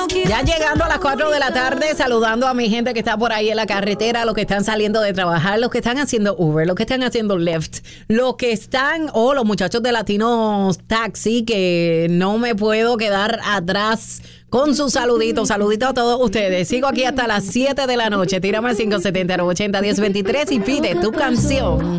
Ya llegando a las 4 de la tarde, saludando a mi gente que está por ahí en la carretera, los que están saliendo de trabajar, los que están haciendo Uber, los que están haciendo Lyft, los que están, los muchachos de Latinos Taxi, que no me puedo quedar atrás con sus saluditos. Saluditos a todos ustedes. Sigo aquí hasta las 7 de la noche. Tírame al 570-80-1023 y pide tu canción